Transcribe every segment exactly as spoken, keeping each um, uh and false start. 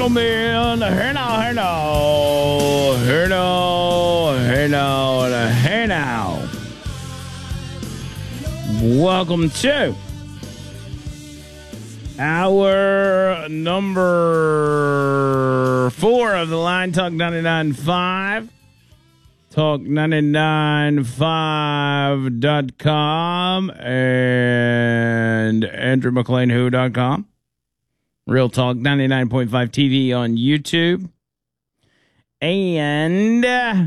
gentlemen, hey now, hey now, hey now, hey now, hey now. Welcome to our number four of the Line Talk ninety-nine point five. talk ninety-nine five dot com and andrew mclean who dot com. Real Talk ninety-nine point five T V on YouTube. And, uh,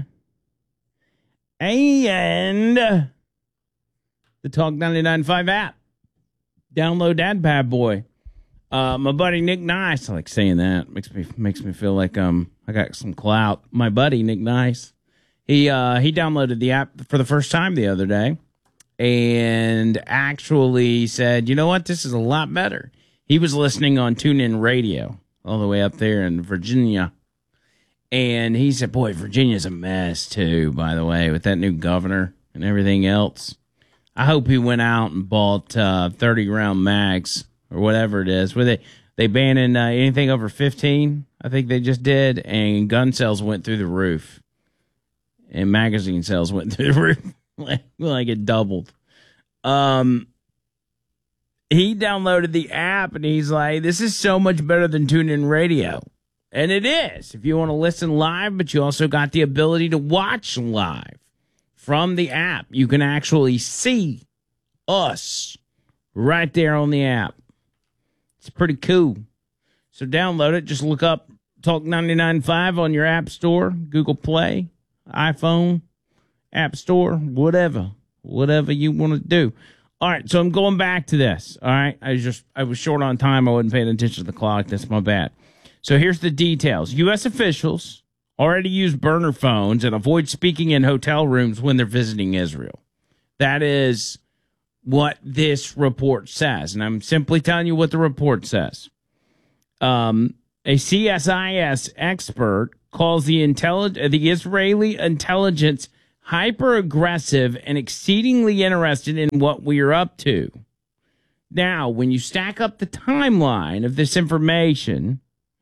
and the Talk ninety-nine point five app. Download that bad boy. Uh, my buddy Nick Nice, I like saying that. Makes me makes me feel like um I got some clout. My buddy Nick Nice. He uh, he downloaded the app for the first time the other day and actually said, you know what, this is a lot better. He was listening on TuneIn Radio all the way up there in Virginia. And he said, boy, Virginia's a mess, too, by the way, with that new governor and everything else. I hope he went out and bought uh, thirty-round mags or whatever it is. Were they, they banning uh, anything over fifteen? I think they just did. And gun sales went through the roof. And magazine sales went through the roof. like, like it doubled. Um... He downloaded the app, and he's like, this is so much better than TuneIn Radio. And it is. If you want to listen live, but you also got the ability to watch live from the app. You can actually see us right there on the app. It's pretty cool. So download it. Just look up Talk ninety-nine point five on your app store, Google Play, iPhone, App Store, whatever. Whatever you want to do. All right, so I'm going back to this. All right, I was just I was short on time. I wasn't paying attention to the clock. That's my bad. So here's the details. U S officials already use burner phones and avoid speaking in hotel rooms when they're visiting Israel. That is what this report says, and I'm simply telling you what the report says. Um, a C S I S expert calls the intelli- the Israeli intelligence hyper-aggressive and exceedingly interested in what we are up to. Now, when you stack up the timeline of this information,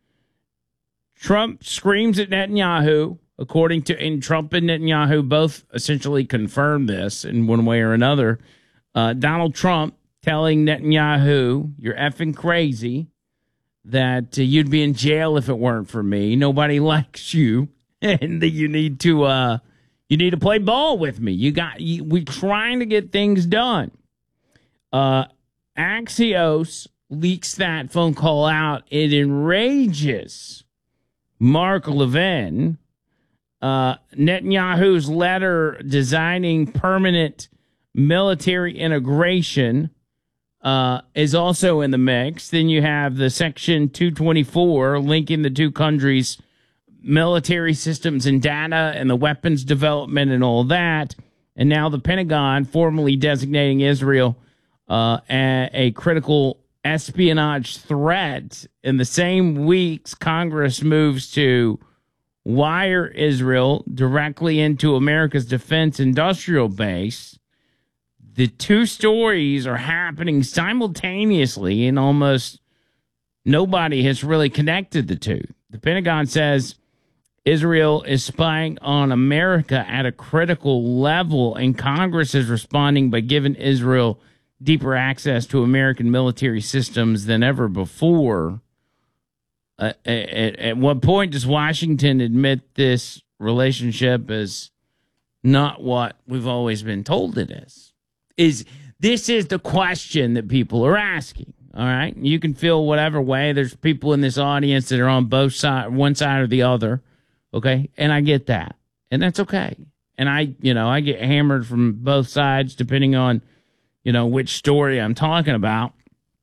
Trump screams at Netanyahu, according to, and Trump and Netanyahu both essentially confirmed this in one way or another. Uh, Donald Trump telling Netanyahu, you're effing crazy, that uh, you'd be in jail if it weren't for me. Nobody likes you, and that you need to... Uh, You need to play ball with me. You got. You, we're trying to get things done. Uh, Axios leaks that phone call out. It enrages Mark Levin. Uh, Netanyahu's letter designing permanent military integration uh, is also in the mix. Then you have the Section two twenty-four linking the two countries' military systems and data and the weapons development and all that. And now the Pentagon formally designating Israel uh, a, a critical espionage threat. In the same weeks, Congress moves to wire Israel directly into America's defense industrial base. The two stories are happening simultaneously, and almost nobody has really connected the two. The Pentagon says Israel is spying on America at a critical level, and Congress is responding by giving Israel deeper access to American military systems than ever before. Uh, at, at what point does Washington admit this relationship is not what we've always been told it is? Is this is the question that people are asking? All right, you can feel whatever way. There's people in this audience that are on both sides, one side or the other. Okay, and I get that, and that's okay. And I, you know, I get hammered from both sides depending on, you know, which story I'm talking about.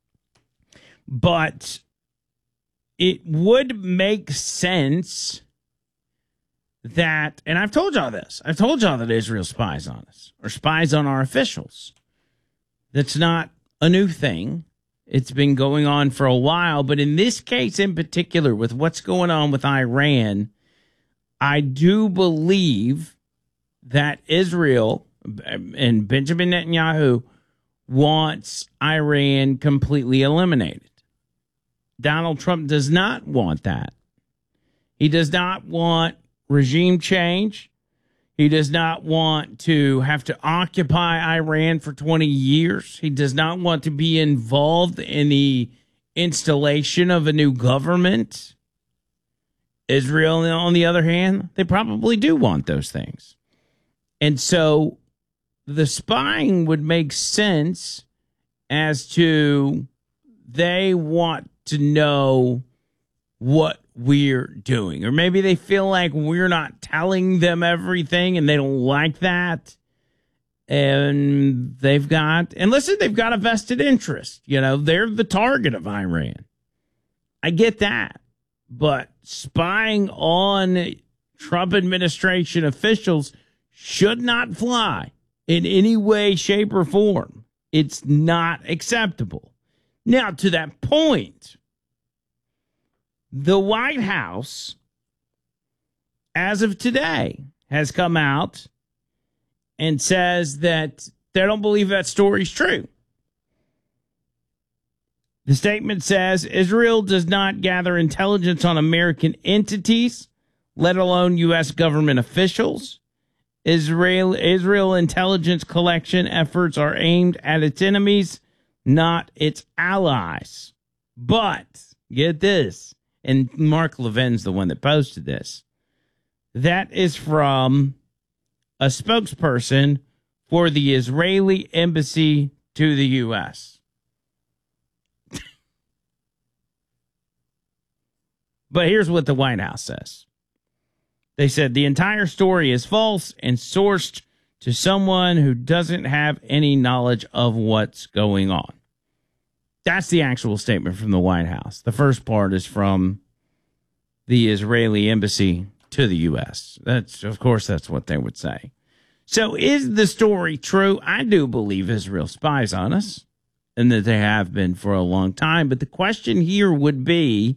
But it would make sense that, and I've told y'all this, I've told y'all that Israel spies on us, or spies on our officials. That's not a new thing. It's been going on for a while, but in this case in particular, with what's going on with Iran, I do believe that Israel and Benjamin Netanyahu wants Iran completely eliminated. Donald Trump does not want that. He does not want regime change. He does not want to have to occupy Iran for twenty years. He does not want to be involved in the installation of a new government. Israel, on the other hand, they probably do want those things. And so the spying would make sense as to they want to know what we're doing. Or maybe they feel like we're not telling them everything and they don't like that. And they've got, and listen, they've got a vested interest. You know, they're the target of Iran. I get that. But spying on Trump administration officials should not fly in any way, shape, or form. It's not acceptable. Now, to that point, the White House, as of today, has come out and says that they don't believe that story's true. The statement says Israel does not gather intelligence on American entities, let alone U S government officials. Israel Israel intelligence collection efforts are aimed at its enemies, not its allies. But, get this, and Mark Levin's the one that posted this. That is from a spokesperson for the Israeli embassy to the U S But here's what the White House says. They said the entire story is false and sourced to someone who doesn't have any knowledge of what's going on. That's the actual statement from the White House. The first part is from the Israeli embassy to the U S That's, of course, that's what they would say. So is the story true? I do believe Israel spies on us and that they have been for a long time. But the question here would be,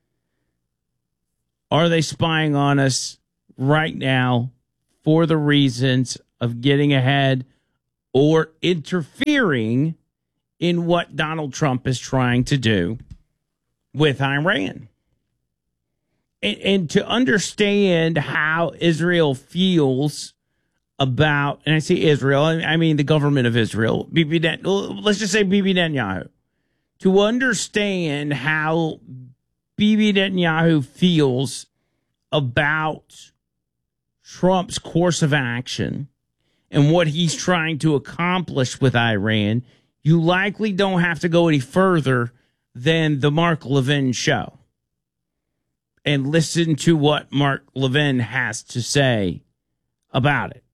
are they spying on us right now for the reasons of getting ahead or interfering in what Donald Trump is trying to do with Iran? And, and to understand how Israel feels about, and I say Israel, I mean the government of Israel, Bibi Net, let's just say Bibi Netanyahu. To understand how Bibi Netanyahu feels about Trump's course of action and what he's trying to accomplish with Iran, you likely don't have to go any further than the Mark Levin show and listen to what Mark Levin has to say about it.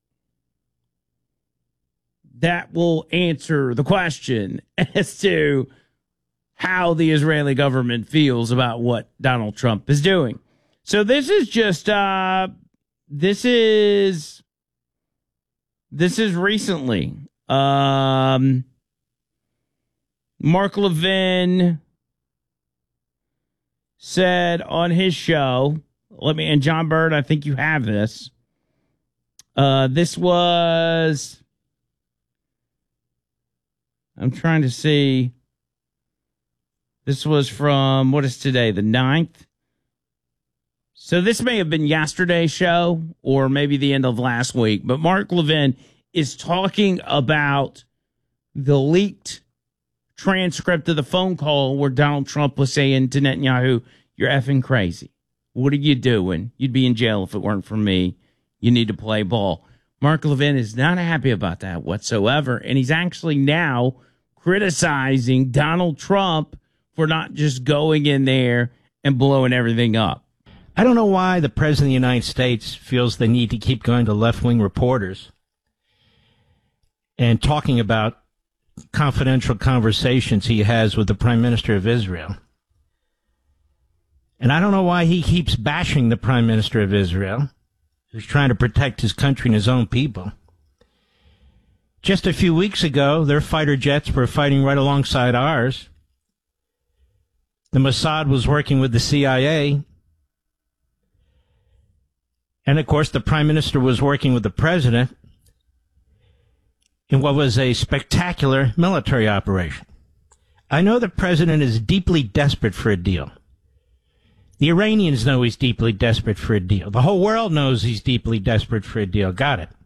That will answer the question as to how the Israeli government feels about what Donald Trump is doing. So this is just, uh, this is, this is recently, um, Mark Levin said on his show, let me, and John Bird, I think you have this. Uh, this was, I'm trying to see. This was from, what is today, the ninth? So this may have been yesterday's show or maybe the end of last week. But Mark Levin is talking about the leaked transcript of the phone call where Donald Trump was saying to Netanyahu, you're effing crazy. What are you doing? You'd be in jail if it weren't for me. You need to play ball. Mark Levin is not happy about that whatsoever. And he's actually now criticizing Donald Trump for not just going in there and blowing everything up. I don't know why the President of the United States feels the need to keep going to left-wing reporters and talking about confidential conversations he has with the Prime Minister of Israel. And I don't know why he keeps bashing the Prime Minister of Israel, who's trying to protect his country and his own people. Just a few weeks ago, their fighter jets were fighting right alongside ours. The Mossad was working with the C I A. And, of course, the Prime Minister was working with the President in what was a spectacular military operation. I know the President is deeply desperate for a deal. The The Iranians know he's deeply desperate for a deal. The whole world knows he's deeply desperate for a deal. Got it.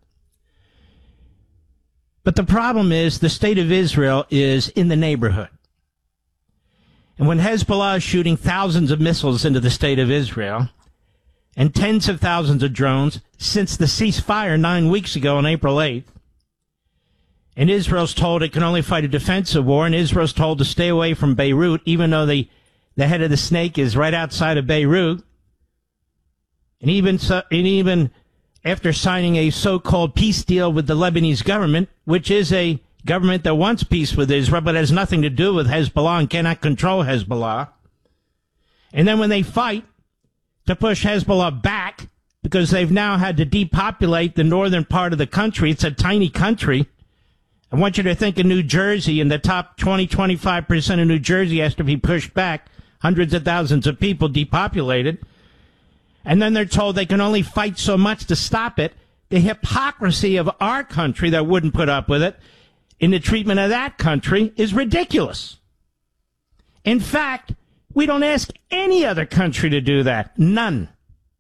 But the problem is the state of Israel is in the neighborhood. And when Hezbollah is shooting thousands of missiles into the state of Israel and tens of thousands of drones since the ceasefire nine weeks ago on April eighth, and Israel's told it can only fight a defensive war, and Israel's told to stay away from Beirut, even though the, the head of the snake is right outside of Beirut, and even, so, and even after signing a so-called peace deal with the Lebanese government, which is a government that wants peace with Israel, but has nothing to do with Hezbollah and cannot control Hezbollah. And then when they fight to push Hezbollah back, because they've now had to depopulate the northern part of the country, it's a tiny country. I want you to think of New Jersey, and the top twenty, twenty-five percent of New Jersey has to be pushed back, hundreds of thousands of people depopulated. And then they're told they can only fight so much to stop it. The hypocrisy of our country that wouldn't put up with it in the treatment of that country is ridiculous. In fact, we don't ask any other country to do that. None.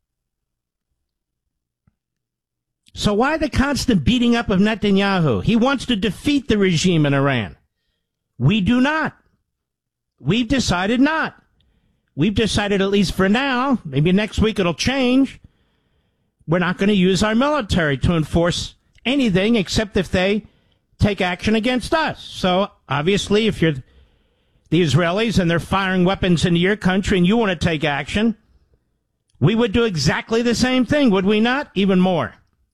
So why the constant beating up of Netanyahu? He wants to defeat the regime in Iran. We do not. We've decided not. We've decided, at least for now, maybe next week it'll change, we're not going to use our military to enforce anything except if they take action against us. So, obviously, if you're the Israelis and they're firing weapons into your country and you want to take action, we would do exactly the same thing, would we not? Even more.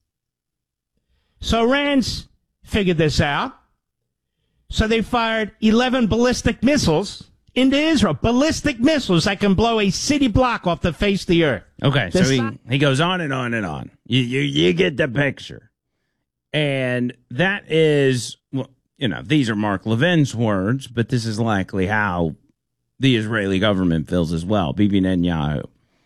So Iran's figured this out. So they fired eleven ballistic missiles into Israel. Ballistic missiles that can blow a city block off the face of the earth. Okay, so he, si- he goes on and on and on. You, you, you get the picture. And that is, well, you know, these are Mark Levin's words, but this is likely how the Israeli government feels as well, Bibi Netanyahu.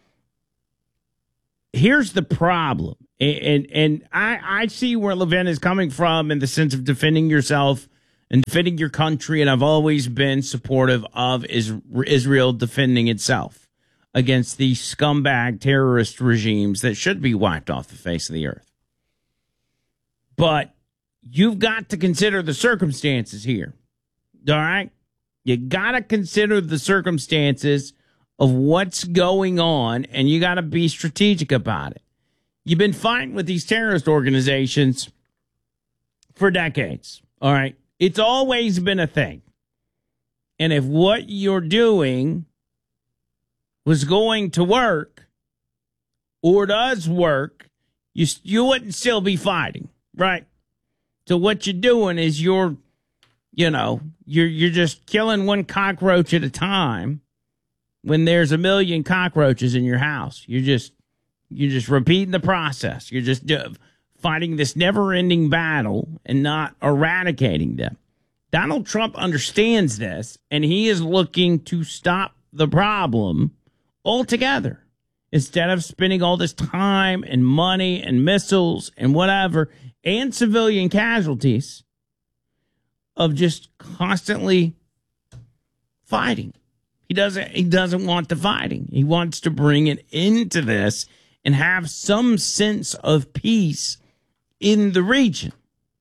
Here's the problem. And, and, and I, I see where Levin is coming from in the sense of defending yourself and defending your country, and I've always been supportive of Israel defending itself against the scumbag terrorist regimes that should be wiped off the face of the earth. But you've got to consider the circumstances here, all right? You got to consider the circumstances of what's going on, and you got to be strategic about it. You've been fighting with these terrorist organizations for decades, all right? It's always been a thing. And if what you're doing was going to work or does work, you you wouldn't still be fighting, right? So what you're doing is you're, you know, you're you're just killing one cockroach at a time when there's a million cockroaches in your house. You're just you're just repeating the process. You're just uh, fighting this never-ending battle and not eradicating them. Donald Trump understands this, and he is looking to stop the problem altogether. Instead of spending all this time and money and missiles and whatever and civilian casualties of just constantly fighting. He doesn't he doesn't want the fighting. He wants to bring it into this and have some sense of peace in the region.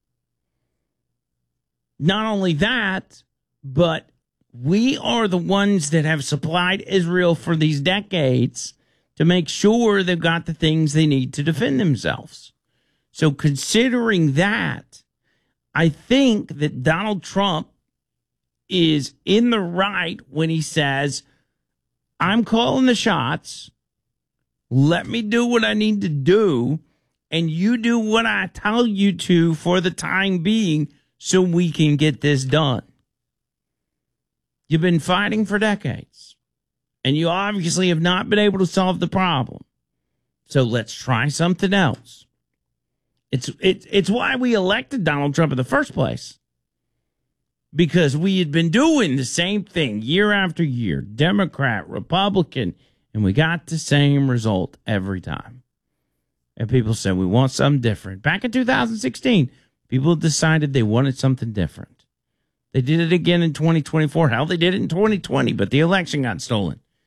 Not only that, but we are the ones that have supplied Israel for these decades to make sure they've got the things they need to defend themselves. So considering that, I think that Donald Trump is in the right when he says, I'm calling the shots. Let me do what I need to do, and you do what I tell you to for the time being so we can get this done. You've been fighting for decades, and you obviously have not been able to solve the problem. So let's try something else. It's it, it's why we elected Donald Trump in the first place. Because we had been doing the same thing year after year, Democrat, Republican, and we got the same result every time. And people said, we want something different. Back in two thousand sixteen, people decided they wanted something different. They did it again in twenty twenty-four. Hell, they did it in twenty twenty, but the election got stolen.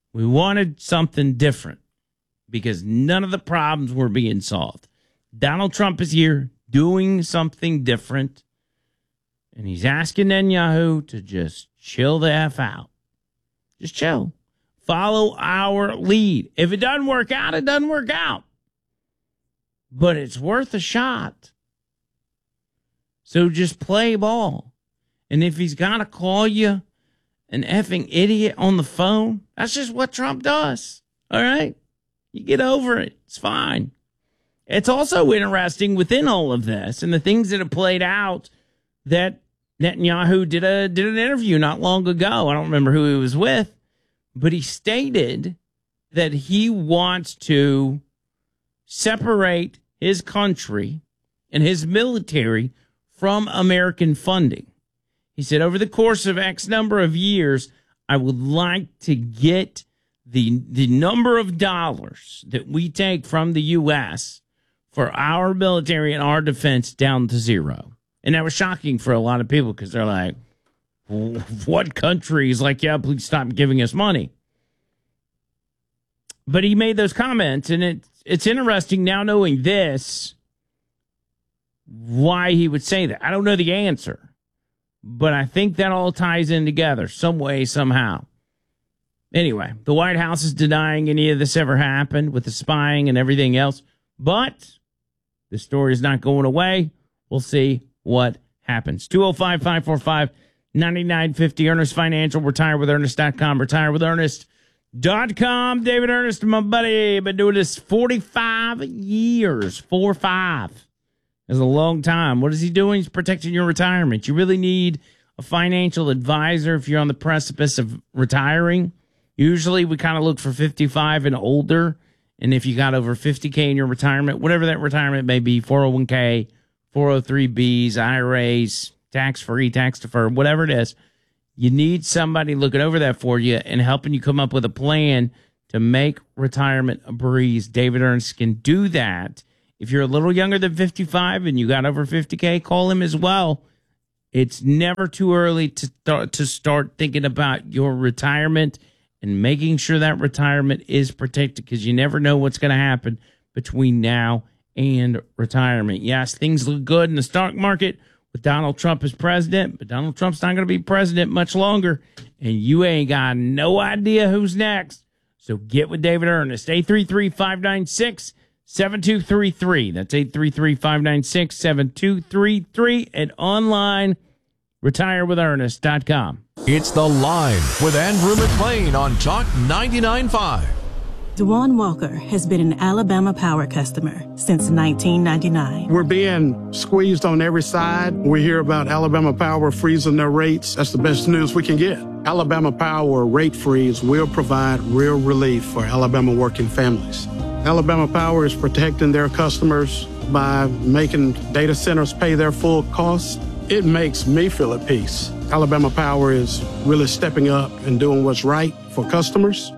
We wanted something different because none of the problems were being solved. Donald Trump is here doing something different, and he's asking Netanyahu to just chill the F out. Just chill. Follow our lead. If it doesn't work out, it doesn't work out. But it's worth a shot. So just play ball. And if he's got to call you an effing idiot on the phone, that's just what Trump does. All right? You get over it. It's fine. It's also interesting within all of this and the things that have played out that Netanyahu did a did an interview not long ago. I don't remember who he was with, but he stated that he wants to separate his country and his military from American funding. He said, over the course of X number of years, I would like to get the the number of dollars that we take from the U S for our military and our defense down to zero. And that was shocking for a lot of people because they're like, what country is like, yeah, please stop giving us money? But he made those comments, and it, it's interesting now knowing this, why he would say that. I don't know the answer, but I think that all ties in together some way, somehow. Anyway, the White House is denying any of this ever happened with the spying and everything else, but the story is not going away. We'll see what happens. two oh five, five four five, nine nine five oh, Earnest Financial, retire with earnest dot com, retire with earnest dot com. David Earnest, my buddy, been doing this forty-five years. Four, five. That's a long time. What is he doing? He's protecting your retirement. You really need a financial advisor if you're on the precipice of retiring. Usually we kind of look for fifty-five and older. And if you got over fifty K in your retirement, whatever that retirement may be, four oh one K, four oh three B's, I R As, tax-free, tax-deferred, whatever it is, you need somebody looking over that for you and helping you come up with a plan to make retirement a breeze. David Earnest can do that. If you're a little younger than fifty-five and you got over fifty K, call him as well. It's never too early to start, to start thinking about your retirement and making sure that retirement is protected because you never know what's going to happen between now and retirement. Yes, things look good in the stock market with Donald Trump as president, but Donald Trump's not going to be president much longer, and you ain't got no idea who's next. So get with David Earnest, eight three three, five nine six, seven two three three. That's eight three three, five nine six, seven two three three and online, retire with earnest dot com. It's The Line with Andrew McLean on Talk ninety-nine point five. Dewan Walker has been an Alabama Power customer since nineteen ninety-nine. We're being squeezed on every side. We hear about Alabama Power freezing their rates. That's the best news we can get. Alabama Power rate freeze will provide real relief for Alabama working families. Alabama Power is protecting their customers by making data centers pay their full costs. It makes me feel at peace. Alabama Power is really stepping up and doing what's right for customers.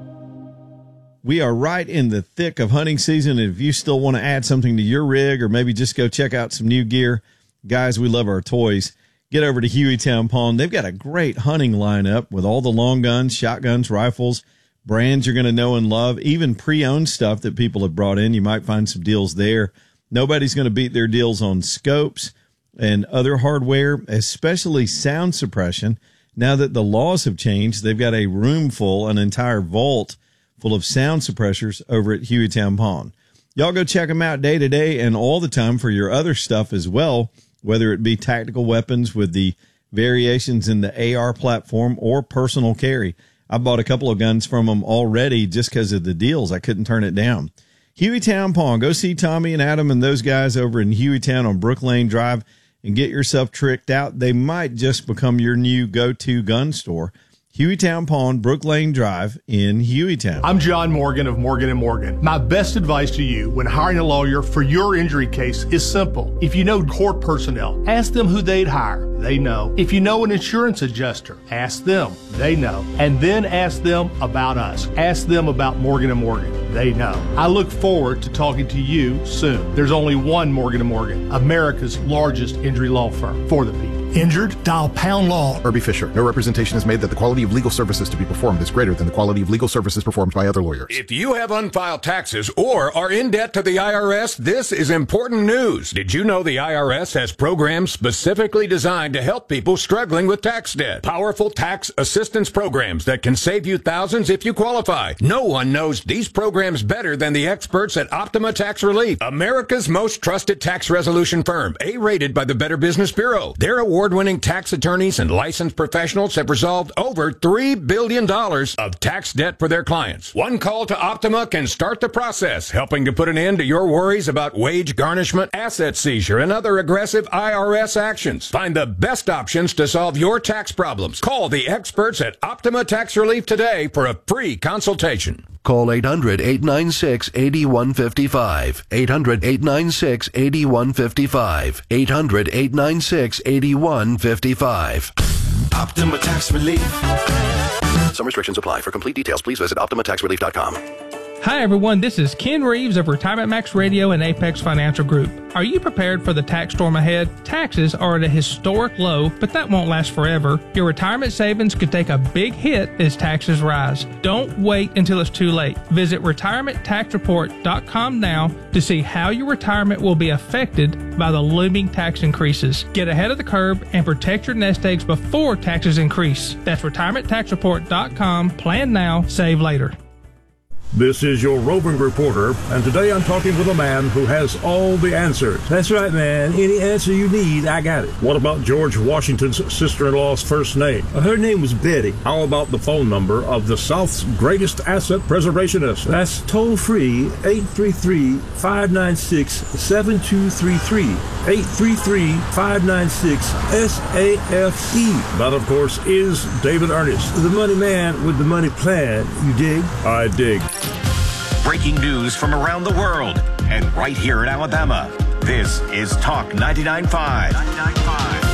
We are right in the thick of hunting season. And if you still want to add something to your rig or maybe just go check out some new gear, guys, we love our toys. Get over to Hueytown Pawn. They've got a great hunting lineup with all the long guns, shotguns, rifles, brands you're going to know and love, even pre-owned stuff that people have brought in. You might find some deals there. Nobody's going to beat their deals on scopes and other hardware, especially sound suppression. Now that the laws have changed, they've got a room full, an entire vault full of sound suppressors over at Hueytown Pawn. Y'all go check them out day to day and all the time for your other stuff as well, whether it be tactical weapons with the variations in the A R platform or personal carry. I bought a couple of guns from them already just because of the deals. I couldn't turn it down. Hueytown Pawn. Go see Tommy and Adam and those guys over in Hueytown on Brook Lane Drive and get yourself tricked out. They might just become your new go-to gun store. Hueytown Pawn, Brook Lane Drive in Hueytown. I'm John Morgan of Morgan and Morgan. My best advice to you when hiring a lawyer for your injury case is simple. If you know court personnel, ask them who they'd hire. They know. If you know an insurance adjuster, ask them. They know. And then ask them about us. Ask them about Morgan and Morgan. They know. I look forward to talking to you soon. There's only one Morgan and Morgan, America's largest injury law firm for the people. Injured? Dial Pound Law. Herbie Fisher. No representation is made that the quality of legal services to be performed is greater than the quality of legal services performed by other lawyers. If you have unfiled taxes or are in debt to the I R S, this is important news. Did you know the I R S has programs specifically designed to help people struggling with tax debt? Powerful tax assistance programs that can save you thousands if you qualify. No one knows these programs better than the experts at Optima Tax Relief, America's most trusted tax resolution firm, A-rated by the Better Business Bureau. Their award-winning tax attorneys and licensed professionals have resolved over three billion dollars of tax debt for their clients. One call to Optima can start the process, helping to put an end to your worries about wage garnishment, asset seizure, and other aggressive I R S actions. Find the best options to solve your tax problems. Call the experts at Optima Tax Relief today for a free consultation. Call eight hundred, eight nine six, eight one five five. eight hundred, eight nine six, eight one five five. eight hundred, eight nine six, eight one five five. Optima Tax Relief. Some restrictions apply. For complete details, please visit optima tax relief dot com. Hi everyone, this is Ken Reeves of Retirement Max Radio and Apex Financial Group. Are you prepared for the tax storm ahead? Taxes are at a historic low, but that won't last forever. Your retirement savings could take a big hit as taxes rise. Don't wait until it's too late. Visit retirement tax report dot com now to see how your retirement will be affected by the looming tax increases. Get ahead of the curve and protect your nest eggs before taxes increase. That's retirement tax report dot com. Plan now, save later. This is your roving reporter, and today I'm talking with a man who has all the answers. That's right, man. Any answer you need, I got it. What about George Washington's sister-in-law's first name? Her name was Betty. How about the phone number of the South's greatest asset preservationist? That's toll-free, eight three three, five nine six, seven two three three. eight three three, five nine six, S A F E. That, of course, is David Ernest. The money man with the money plan, you dig? I dig. Breaking news from around the world and right here in Alabama. This is Talk ninety-nine point five.